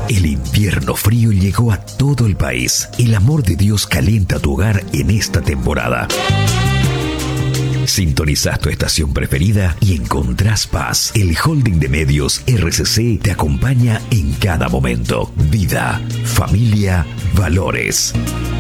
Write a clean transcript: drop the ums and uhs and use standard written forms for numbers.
El invierno frío llegó a todo el país. El amor de Dios calienta tu hogar en esta temporada. Sintonizás tu estación preferida y encontrás paz. El holding de medios RCC te acompaña en cada momento. Vida, familia, valores.